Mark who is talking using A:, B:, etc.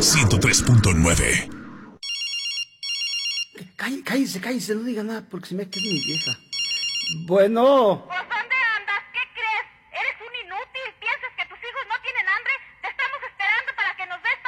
A: 103.9.
B: Cállese, no diga nada porque se me queda mi vieja. Bueno.